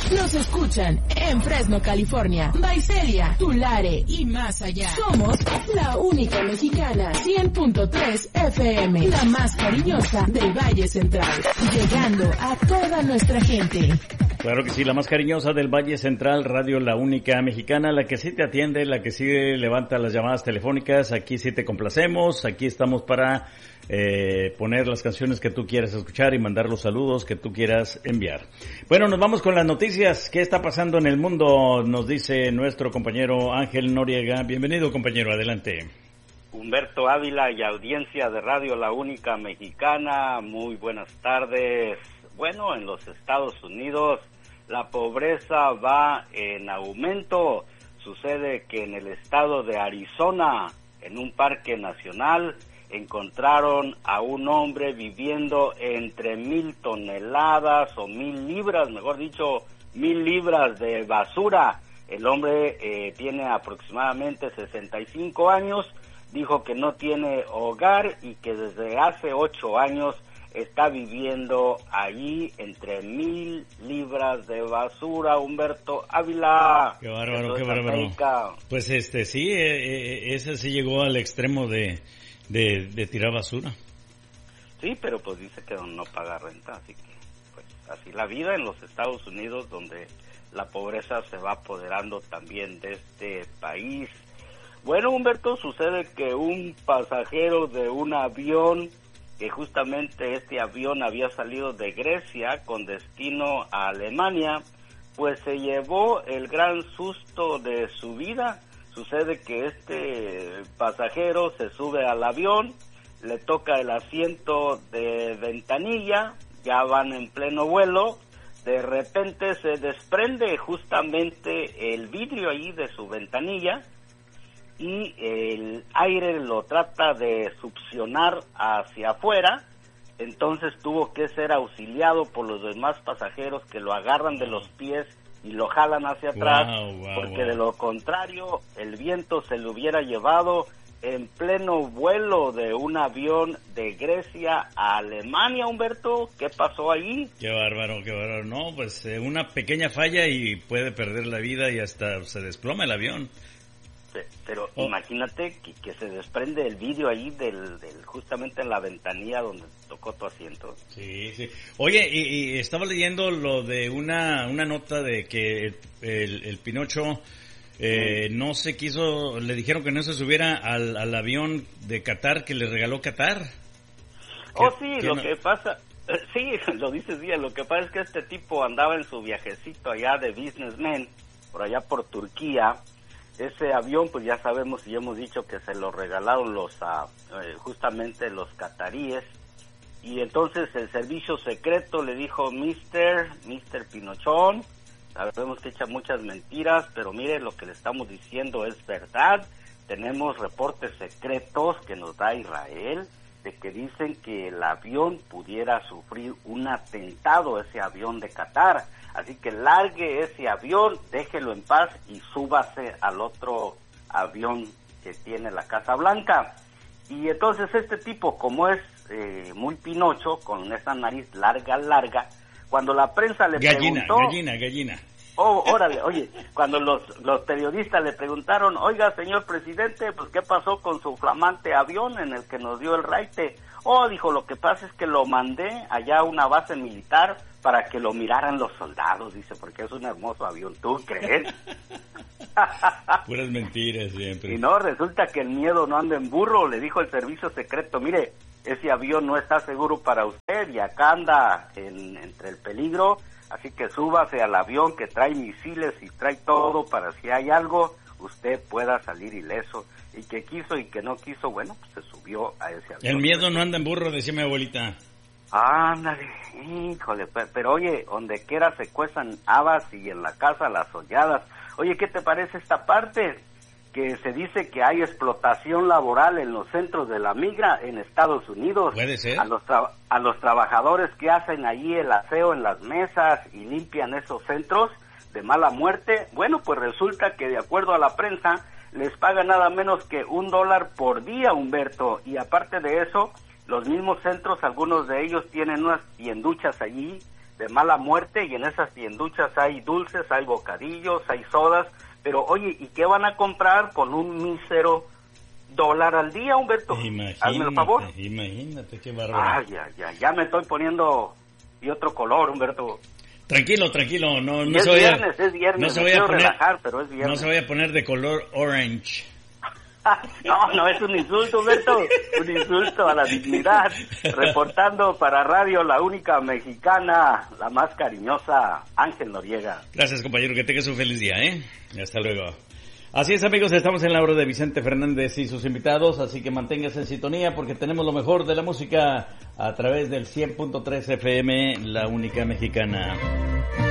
Nos escuchan en Fresno, California, Visalia, Tulare y más allá. Somos la única mexicana, 100.3 FM, la más cariñosa del Valle Central, llegando a toda nuestra gente. Claro que sí, la más cariñosa del Valle Central, Radio La Única Mexicana, la que sí te atiende, la que sí levanta las llamadas telefónicas. Aquí sí te complacemos, aquí estamos para poner las canciones que tú quieras escuchar y mandar los saludos que tú quieras enviar. Bueno, nos vamos con las noticias. ¿Qué está pasando en el mundo? Nos dice nuestro compañero Ángel Noriega. Bienvenido, compañero, adelante. Humberto Ávila y audiencia de Radio La Única Mexicana, muy buenas tardes. Bueno, en los Estados Unidos la pobreza va en aumento. Sucede que en el estado de Arizona, en un parque nacional, encontraron a un hombre viviendo entre 1,000 toneladas o 1,000 libras, mejor dicho, 1,000 libras de basura. El hombre tiene aproximadamente 65 años, dijo que no tiene hogar y que desde hace 8 años está viviendo allí entre 1,000 libras de basura. Humberto Ávila. Qué bárbaro, qué bárbaro. América. Pues sí, ese sí llegó al extremo de tirar basura. Sí, pero pues dice que no paga renta, así que pues así la vida en los Estados Unidos, donde la pobreza se va apoderando también de este país. Bueno, Humberto, sucede que un pasajero de un avión, que justamente este avión había salido de Grecia con destino a Alemania, pues se llevó el gran susto de su vida. Sucede que este pasajero se sube al avión, le toca el asiento de ventanilla, ya van en pleno vuelo, de repente se desprende justamente el vidrio ahí de su ventanilla y el aire lo trata de succionar hacia afuera. Entonces tuvo que ser auxiliado por los demás pasajeros que lo agarran de los pies y lo jalan hacia atrás, porque de lo contrario el viento se lo hubiera llevado en pleno vuelo de un avión de Grecia a Alemania. Humberto, ¿qué pasó ahí? Qué bárbaro, qué bárbaro. No, pues una pequeña falla y puede perder la vida y hasta se desploma el avión. Pero imagínate que se desprende el vidrio ahí del justamente en la ventanilla donde tocó tu asiento. Sí, sí. Oye, y estaba leyendo lo de una nota de que el Pinocho no se quiso, le dijeron que no se subiera al avión de Qatar que le regaló Qatar. Que pasa, sí, lo dices bien, lo que pasa es que este tipo andaba en su viajecito allá de businessman, por allá por Turquía. Ese avión, pues ya sabemos y hemos dicho que se lo regalaron justamente los cataríes, y entonces el servicio secreto le dijo, Mister Pinochón, sabemos que echa muchas mentiras, pero mire, lo que le estamos diciendo es verdad. Tenemos reportes secretos que nos da Israel, de que dicen que el avión pudiera sufrir un atentado, ese avión de Qatar. Así que largue ese avión, déjelo en paz y súbase al otro avión que tiene la Casa Blanca. Y entonces este tipo, como es muy Pinocho, con esa nariz larga, cuando la prensa le preguntó... Gallina. Oh, órale, oye, cuando los periodistas le preguntaron, oiga, señor presidente, pues ¿qué pasó con su flamante avión en el que nos dio el raite? Oh, dijo, lo que pasa es que lo mandé allá a una base militar para que lo miraran los soldados, dice, porque es un hermoso avión, ¿tú crees? Puras mentiras siempre. Y no, resulta que el miedo no anda en burro, le dijo el servicio secreto, mire, ese avión no está seguro para usted y acá anda entre el peligro, así que súbase al avión que trae misiles y trae todo para si hay algo, usted pueda salir ileso. Y que quiso y que no quiso, bueno, pues se subió a ese avión. El miedo no anda en burro, decía mi abuelita. Ándale, híjole, pero oye, donde quiera se cuezan habas y en la casa las holladas. Oye, ¿qué te parece esta parte? Que se dice que hay explotación laboral en los centros de la migra en Estados Unidos. ¿Puede ser? A los trabajadores que hacen allí el aseo en las mesas y limpian esos centros de mala muerte. Bueno, pues resulta que de acuerdo a la prensa, les paga nada menos que $1 por día, Humberto, y aparte de eso, los mismos centros, algunos de ellos tienen unas tienduchas allí mala muerte, y en esas tienduchas hay dulces, hay bocadillos, hay sodas, pero oye, ¿y qué van a comprar con un mísero $1 al día, Humberto? Hazme el favor. Imagínate, qué bárbaro. Ya me estoy poniendo de otro color, Humberto. Tranquilo, no es se vaya, viernes, es viernes, no se vaya a poner, relajar, pero es viernes. No se vaya a poner de color orange. No, es un insulto, Humberto, un insulto a la dignidad. Reportando para Radio La Única Mexicana, la más cariñosa, Ángel Noriega. Gracias, compañero, que tengas un feliz día, Hasta luego. Así es, amigos, estamos en la hora de Vicente Fernández y sus invitados, así que manténgase en sintonía porque tenemos lo mejor de la música a través del 100.3 FM, La Única Mexicana.